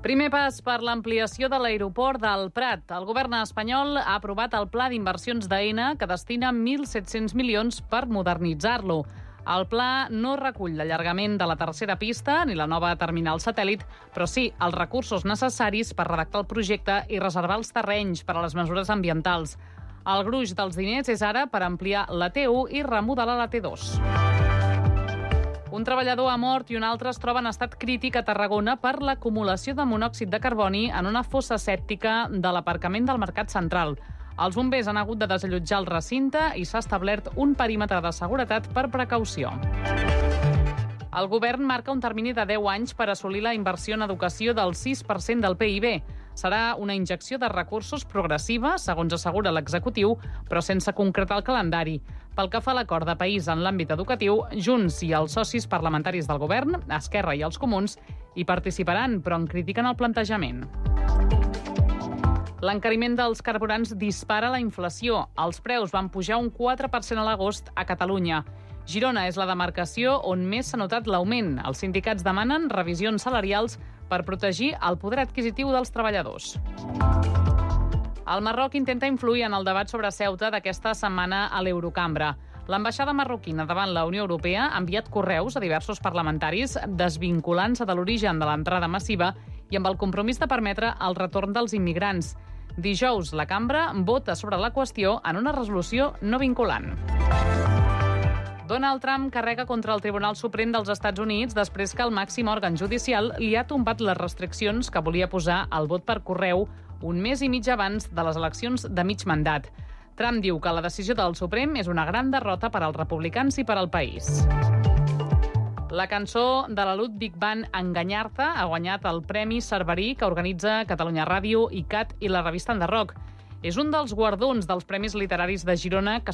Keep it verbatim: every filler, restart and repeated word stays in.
Primer pas per l'ampliació de l'aeroport del Prat. El govern espanyol ha aprovat el pla d'inversions d'Aena, que destina mil set-cents milions per modernitzar-lo. El pla no recull l'allargament de la tercera pista ni la nova terminal satèl·lit, però sí els recursos necessaris per redactar el projecte i reservar els terrenys per a les mesures ambientals. El gruix dels diners és ara per ampliar la T u i remodelar la T dos. Un treballador ha mort i un altre es troba en estat crític a Tarragona per l'acumulació de monòxid de carboni en una fossa sèptica de l'aparcament del Mercat Central. Els bombers han hagut de desallotjar el recinte i s'ha establert un perímetre de seguretat per precaució. El govern marca un termini de deu anys per assolir la inversió en educació del sis per cent del P I B. Serà una injecció de recursos progressiva, segons assegura l'executiu, però sense concretar el calendari. Pel que fa a l'acord de país en l'àmbit educatiu, Junts i els socis parlamentaris del govern, Esquerra i els Comuns, hi participaran, però en critiquen el plantejament. L'encariment dels carburants dispara la inflació. Els preus van pujar un quatre per cent a l'agost a Catalunya. Girona és la demarcació on més s'ha notat l'augment. Els sindicats demanen revisions salarials per protegir el poder adquisitiu dels treballadors. El Marroc intenta influir en el debat sobre Ceuta d'aquesta setmana a l'Eurocambra. L'ambaixada marroquina davant la Unió Europea ha enviat correus a diversos parlamentaris desvinculant-se de l'origen de l'entrada massiva i amb el compromís de permetre el retorn dels immigrants. Dijous, la cambra vota sobre la qüestió en una resolució no vinculant. Donald Trump carrega contra el Tribunal Suprem dels Estats Units després que el màxim òrgan judicial li ha tombat les restriccions que volia posar al vot per correu un mes i mig abans de les eleccions de mig mandat. Trump diu que la decisió del Suprem és una gran derrota per als republicans i per al país. La cançó de la Ludwig Band Enganyar-te ha guanyat el Premi Cerverí que organitza Catalunya Ràdio, I C A T i la revista Enderroc. És un dels guardons dels Premis Literaris de Girona que